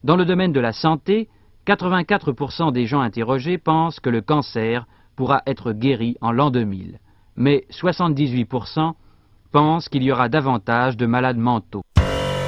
Dans le domaine de la santé, 84% des gens interrogés pensent que le cancer pourra être guéri en l'an 2000, mais 78% pensent qu'il y aura davantage de malades mentaux.